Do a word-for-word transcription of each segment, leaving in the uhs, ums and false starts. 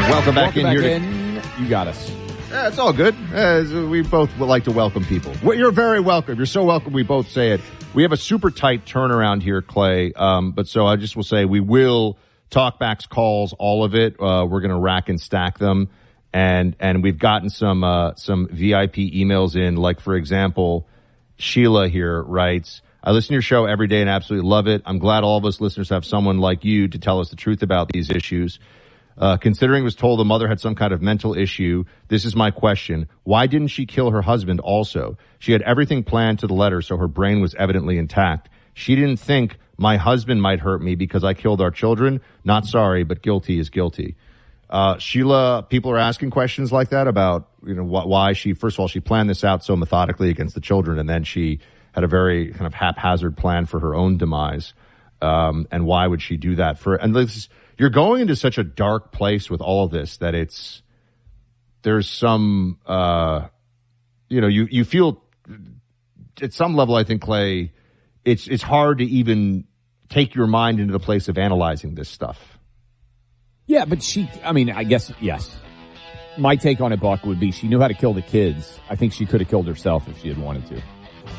Welcome back Welcome in back here. in. To, you got us. yeah, it's all good. Uh, we both would like to welcome people. Well, you're very welcome. You're so welcome. We both say it. We have a super tight turnaround here, Clay. Um, but so I just will say we will talkbacks, calls, all of it. Uh, we're going to rack and stack them. And, and we've gotten some, uh, some V I P emails in. Like, for example, Sheila here writes, I listen to your show every day and absolutely love it. I'm glad all of us listeners have someone like you to tell us the truth about these issues. Uh, considering was told the mother had some kind of mental issue, this is my question. Why didn't she kill her husband also? She had everything planned to the letter, so her brain was evidently intact. She didn't think my husband might hurt me because I killed our children. Not sorry, but guilty is guilty. Uh, Sheila, people are asking questions like that about, you know, wh- why she, first of all, she planned this out so methodically against the children, and then she had a very kind of haphazard plan for her own demise. Um, and why would she do that for, and this, you're going into such a dark place with all of this that it's, there's some, uh, you know, you, you feel at some level, I think, Clay, it's, it's hard to even take your mind into the place of analyzing this stuff. Yeah, but she, I mean, I guess, yes. My take on it, Buck, would be she knew how to kill the kids. I think she could have killed herself if she had wanted to.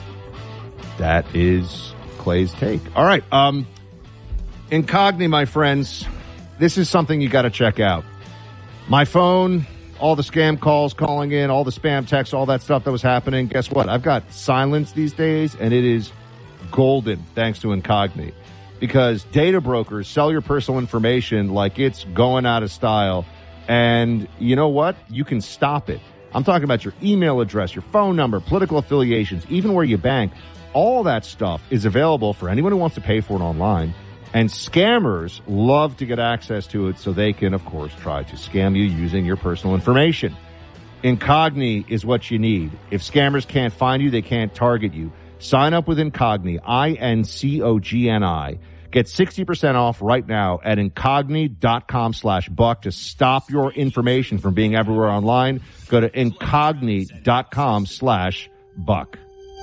That is Clay's take. All right. Um, Incogni, my friends, this is something you got to check out. My phone, all the scam calls calling in, all the spam texts, all that stuff that was happening. Guess what? I've got silence these days, and it is golden thanks to Incogni. Because data brokers sell your personal information like it's going out of style. And you know what? You can stop it. I'm talking about your email address, your phone number, political affiliations, even where you bank. All that stuff is available for anyone who wants to pay for it online. And scammers love to get access to it so they can, of course, try to scam you using your personal information. Incogni is what you need. If scammers can't find you, they can't target you. Sign up with Incogni, I N C O G N I. Get sixty percent off right now at incogni.com slash buck to stop your information from being everywhere online. Go to incogni.com slash buck.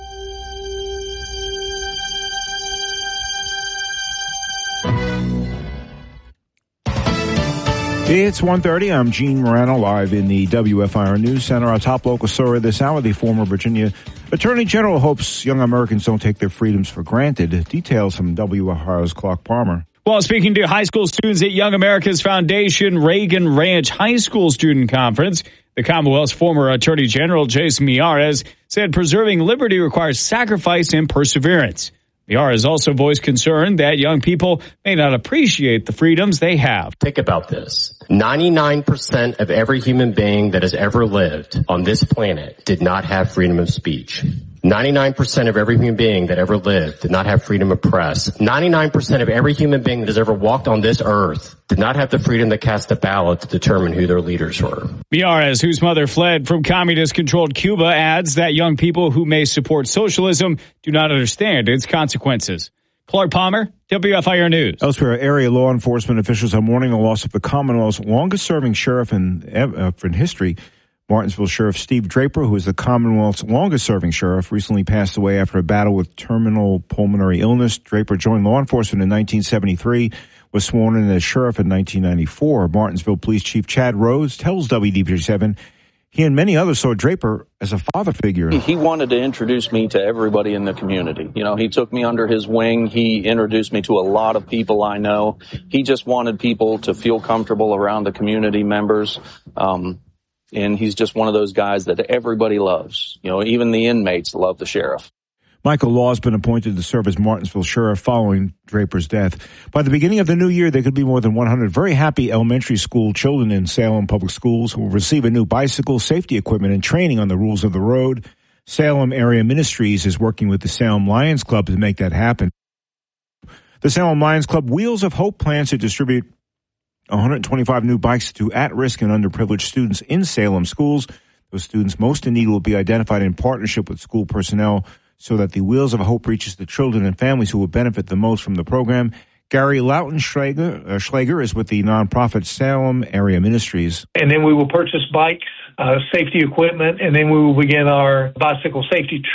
It's one thirty. I'm Gene Morano, live in the W F I R News Center. Our top local story this hour, the former Virginia Attorney General hopes young Americans don't take their freedoms for granted. Details from W F I R's Clark Palmer. While speaking to high school students at Young America's Foundation Reagan Ranch High School Student Conference, the Commonwealth's former Attorney General, Jason Miyares, said preserving liberty requires sacrifice and perseverance. Miyares also voiced concern that young people may not appreciate the freedoms they have. Think about this. ninety-nine percent of every human being that has ever lived on this planet did not have freedom of speech. ninety-nine percent of every human being that ever lived did not have freedom of press. ninety-nine percent of every human being that has ever walked on this earth did not have the freedom to cast a ballot to determine who their leaders were. Miyares, whose mother fled from communist-controlled Cuba, adds that young people who may support socialism do not understand its consequences. Clark Palmer, W F I R News. Elsewhere, area law enforcement officials are mourning the loss of the Commonwealth's longest-serving sheriff in, uh, in history. Martinsville Sheriff Steve Draper, who is the Commonwealth's longest-serving sheriff, recently passed away after a battle with terminal pulmonary illness. Draper joined law enforcement in nineteen seventy-three, was sworn in as sheriff in nineteen ninety-four. Martinsville Police Chief Chad Rhodes tells W D B seven he and many others saw Draper as a father figure. He wanted to introduce me to everybody in the community. You know, he took me under his wing. He introduced me to a lot of people I know. He just wanted people to feel comfortable around the community members. Um, and he's just one of those guys that everybody loves. You know, even the inmates love the sheriff. Michael Law has been appointed to serve as Martinsville Sheriff following Draper's death. By the beginning of the new year, there could be more than one hundred very happy elementary school children in Salem Public Schools who will receive a new bicycle, safety equipment, and training on the rules of the road. Salem Area Ministries is working with the Salem Lions Club to make that happen. The Salem Lions Club Wheels of Hope plans to distribute one hundred twenty-five new bikes to at-risk and underprivileged students in Salem schools. Those students most in need will be identified in partnership with school personnel so that the Wheels of Hope reaches the children and families who will benefit the most from the program. Gary Lautenschlager uh, Schlager is with the nonprofit Salem Area Ministries. And then we will purchase bikes, uh, safety equipment, and then we will begin our bicycle safety